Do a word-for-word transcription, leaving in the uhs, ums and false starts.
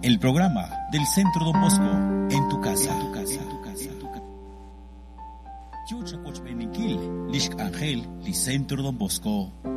El programa del Centro Don Bosco en tu casa. En tu casa. En tu casa. En tu casa. Yo Chacochpeniquil, Lish Ángel, Li Centro Don Bosco.